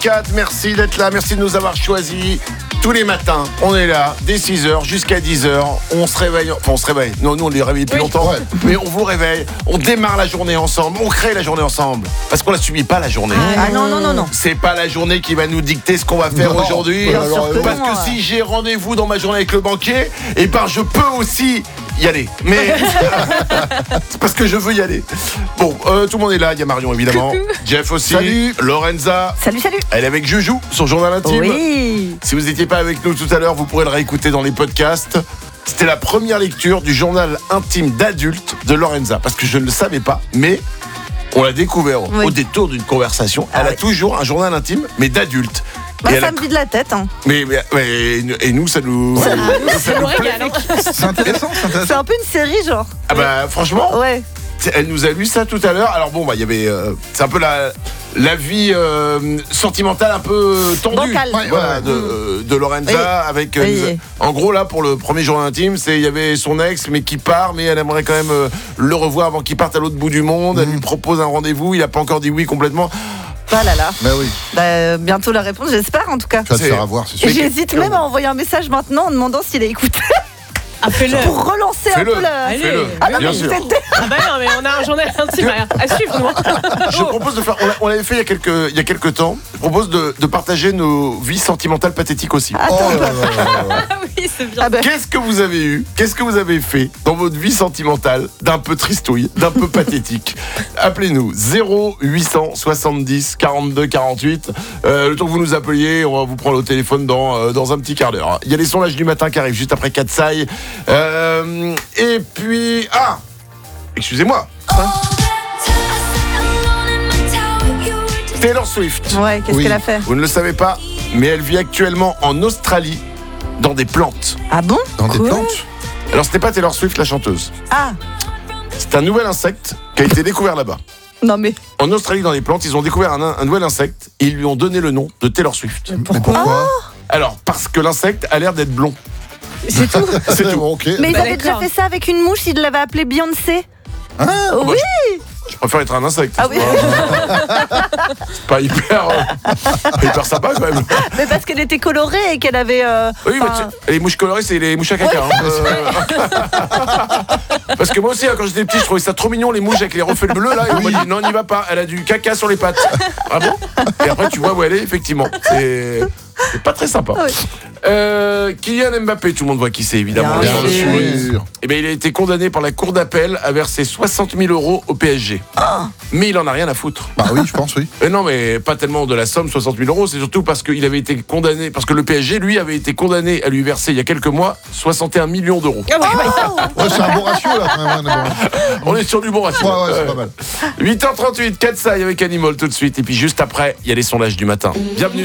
4, merci d'être là, merci de nous avoir choisis. Tous les matins, on est là, dès 6h jusqu'à 10h. On se réveille, Non, nous, on les réveille depuis longtemps. Ouais. Mais on vous réveille, on démarre la journée ensemble, on crée la journée ensemble. Parce qu'on la subit pas, la journée. Non. C'est pas la journée qui va nous dicter ce qu'on va faire aujourd'hui. Parce que si j'ai rendez-vous dans ma journée avec le banquier, je peux aussi y aller. Mais c'est parce que je veux y aller. Bon, tout le monde est là. Il y a Marion, évidemment. Coucou. Jeff aussi. Salut. Lorenza. Salut. Elle est avec Joujou, son journal intime. Oui. Si vous n'étiez pas avec nous tout à l'heure, vous pourrez le réécouter dans les podcasts. C'était la première lecture du journal intime d'adulte de Lorenza. Parce que je ne le savais pas, mais on l'a découvert au détour d'une conversation. Elle a toujours un journal intime, mais d'adulte. Ça me vide la tête. Hein. Mais et nous, ça nous... Ça nous régale. C'est intéressant. C'est un peu une série, genre. Ah bah, franchement, Ouais. elle nous a lu ça tout à l'heure. Alors bon, il y avait... c'est un peu la vie sentimentale un peu tendue. Bancale. Voilà, de Lorenza. Oui. Avec... Oui. En gros, là, pour le premier journal intime, il y avait son ex, mais qui part, mais elle aimerait quand même le revoir avant qu'il parte à l'autre bout du monde. Elle lui propose un rendez-vous. Il n'a pas encore dit oui complètement. Ah là là. Mais oui, Bientôt la réponse, j'espère en tout cas. tu vas te faire avoir, c'est sûr. Et j'hésite même à envoyer un message maintenant en demandant s'il a écouté. Fais-le. Pour relancer un peu la... Fais-le. Ah non, Bien mais sûr. Ah bah non, mais on a un journal intime à suivre, nous. Je propose de faire. On l'avait fait il y a quelques temps. Je propose de partager nos vies sentimentales pathétiques aussi. Oh là là là là. Ah oui, c'est bien. Ah bah, Qu'est-ce que vous avez eu? Qu'est-ce que vous avez fait dans votre vie sentimentale d'un peu tristouille, d'un peu pathétique? Appelez-nous 0870 42 48. Le temps que vous nous appeliez, on va vous prendre au téléphone dans un petit quart d'heure. Il y a les sondages du matin qui arrivent juste après Katsai. Et puis... Ah! Excusez-moi. Taylor Swift. ouais, qu'est-ce Oui. qu'elle a fait? Vous ne le savez pas, mais elle vit actuellement en Australie dans des plantes. Ah bon? Dans des Quoi? plantes. Alors, ce n'est pas Taylor Swift, la chanteuse. Ah, C'est un nouvel insecte qui a été découvert là-bas. non mais... En Australie, dans les plantes, ils ont découvert un nouvel insecte et ils lui ont donné le nom de Taylor Swift. Mais pourquoi? Alors, parce que l'insecte a l'air d'être blond. C'est tout. C'est tout. Ok. Mais ils Bah, avaient déjà d'accord. fait ça avec une mouche, ils l'avaient appelée Beyoncé. Ah, Oui. Je préfère être un insecte. Ah oui. C'est pas hyper sympa quand même. Mais parce qu'elle était colorée et qu'elle avait... Oui, mais enfin, les mouches colorées, c'est les mouches à caca. Parce que moi aussi, quand j'étais petit, je trouvais ça trop mignon, les mouches avec les reflets bleus là. Et on m'a dit non, n'y va pas. Elle a du caca sur les pattes. Ah bon? Et après, tu vois où elle est, effectivement. C'est pas très sympa. Oui. Kylian Mbappé, tout le monde voit qui c'est, évidemment. Bien bien sûr. sûr. Eh bien, il a été condamné par la cour d'appel à verser 60 000 € au PSG. Mais il en a rien à foutre. Bah oui, je pense, oui. Non, mais pas tellement de la somme, 60 000 €, c'est surtout parce qu'il avait été condamné, parce que le PSG, lui, avait été condamné à lui verser il y a quelques mois 61 millions d'euros. Ah ouais. Ouais, c'est un bon ratio là quand même. Hein, On est sur du bon ratio. ouais, c'est pas mal. 8h38, Katsai avec Animal tout de suite. Et puis juste après, il y a les sondages du matin. Bienvenue.